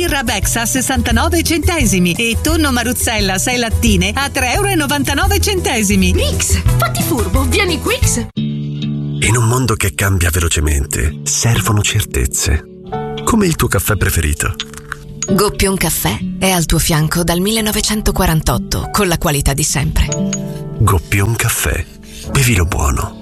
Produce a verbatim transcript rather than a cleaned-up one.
Birra Bex a sessantanove centesimi e tonno Maruzzella sei lattine a tre e novantanove centesimi. Rix, fatti furbo, vieni Quix. In un mondo che cambia velocemente, servono certezze. Come il tuo caffè preferito. Goppion Caffè è al tuo fianco dal millenovecentoquarantotto con la qualità di sempre. Goppion Caffè. Bevilo buono.